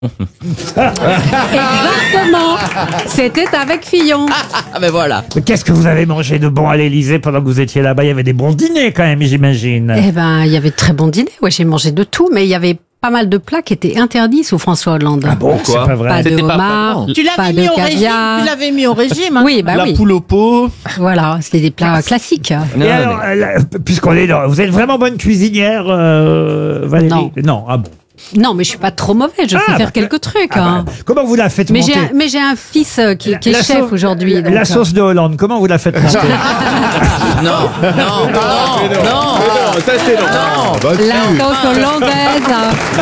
Exactement. C'était avec Fillon. Ah ben voilà. Mais qu'est-ce que vous avez mangé de bon à l'Élysée pendant que vous étiez là-bas? Il y avait des bons dîners quand même, j'imagine. Eh ben, il y avait de très bons dîners. Ouais, j'ai mangé de tout, mais il y avait pas mal de plats qui étaient interdits sous François Hollande. Ah bon, c'est pas vrai. Pas de C'était pas homard, vraiment. Tu pas l'avais de mis au régime. caviar. Tu l'avais mis au régime. Hein. Oui, bah La oui. poule au pot. Voilà, c'était des plats classiques. Et alors, puisqu'on est dans, vous êtes vraiment bonne cuisinière, Valérie? Non. Ah bon. Non, mais je suis pas trop mauvaise. Je sais faire quelques trucs. Hein. Comment vous la faites Mais monter? j'ai un fils qui est La chef sauce- aujourd'hui. La sauce de Hollande, comment vous la faites monter? Non. Ça c'est non. Bah, si. La sauce hollandaise.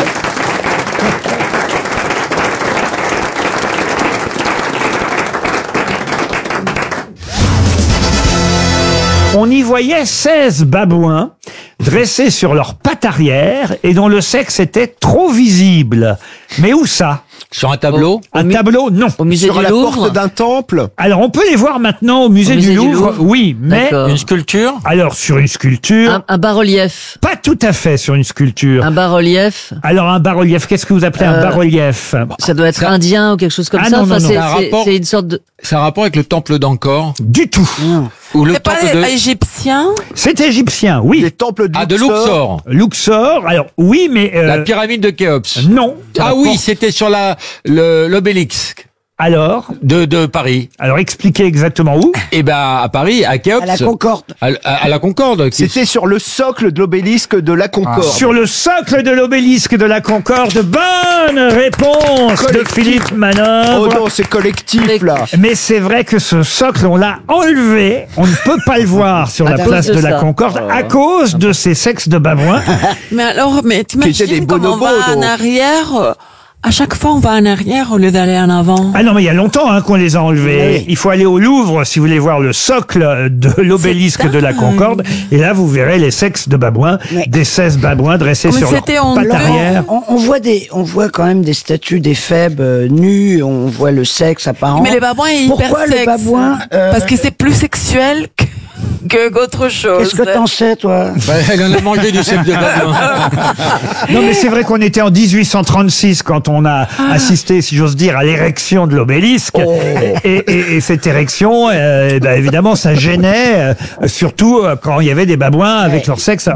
On y voyait 16 babouins dressés sur leurs pattes arrière et dont le sexe était trop visible. Mais où ça? Sur un tableau Un tableau? Non. Au musée Sur du la Louvre. porte d'un temple. Alors on peut les voir maintenant au musée, du Louvre, oui, mais D'accord. Une sculpture alors sur une sculpture, Un bas-relief. pas tout à fait sur une sculpture. Un bas-relief. Alors un bas-relief, qu'est-ce que vous appelez un bas-relief? Ça doit être indien ou quelque chose comme Ah ça. non, non, non. c'est- C'est un rapport. c'est une sorte de... C'est un rapport avec le temple d'Angkor Du tout. ou le C'est pas temple de... égyptien. C'est égyptien, oui. Les temples de Ah, de Luxor. Luxor, alors oui, mais La pyramide de Khéops. non. Ah oui, c'était sur l'obélisque de Paris. Alors expliquez exactement où. Et ben à Paris, à Khéops. À la Concorde. À la Concorde. C'était sur le socle de l'obélisque de la Concorde. Sur le socle de l'obélisque de la Concorde. Bonne réponse de Collectif. Philippe Oh Manœuvre. non, c'est collectif là. Mais c'est vrai que ce socle, on l'a enlevé. On ne peut pas le voir sur la cause place de de la ça. Concorde à cause de ces sexes de babouins. Mais alors, mais Qui étaient des t'imagines comme on bonobos, va en donc. arrière. À chaque fois, on va en arrière au lieu d'aller en avant. Ah non, mais il y a longtemps qu'on les a enlevés. Oui. Il faut aller au Louvre si vous voulez voir le socle de l'obélisque de la Concorde. Et là, vous verrez les sexes de babouins, Oui. des 16 babouins dressés Mais sur leurs c'était pattes honteux. arrière. On voit quand même des statues d'éphèbes nus, on voit le sexe apparent. Mais les babouins est hyper Pourquoi le sexe. babouin Parce que c'est plus sexuel qu'autre chose. Qu'est-ce que t'en sais, toi? Bah, elle en a mangé du sexe de babouin. Non, mais c'est vrai qu'on était en 1836 quand on a assisté, si j'ose dire, à l'érection de l'obélisque. Et cette érection, évidemment, ça gênait, surtout quand il y avait des babouins avec leur sexe